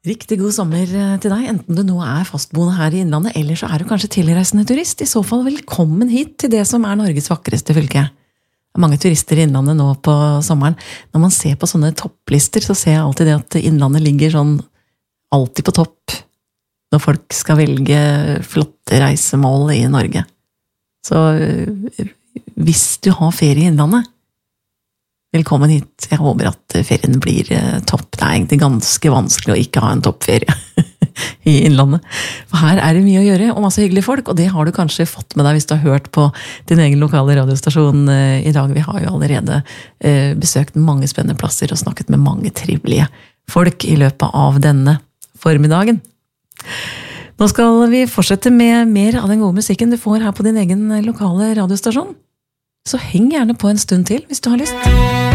Riktig god sommer til deg, enten du nå fastboende her i Innlandet, eller så du kanskje tilreisende turist. I så fall velkommen hit til det som Norges vakreste fylke. Det mange turister i Innlandet nå på sommeren. Når man ser på sånne topplister, så ser jeg alltid det at Innlandet ligger sånn alltid på topp når folk skal velge flotte reisemål i Norge. Så hvis du har ferie i Innlandet, velkommen hit. Jeg håper at ferien blir topp. Det egentlig ganske vanskelig å ikke ha en toppferie i Innlandet. For her det mye å gjøre, og masse hyggelige folk, og det har du kanskje fått med deg hvis du har hørt på din egen lokale radiostasjon i dag. Vi har jo allerede besøkt mange spennende plasser og snakket med mange trivelige folk i løpet av denne formiddagen. Nå skal vi fortsette med mer av den gode musikken du får her på din egen lokale radiostasjon. Så heng gjerne på en stund til hvis du har lyst.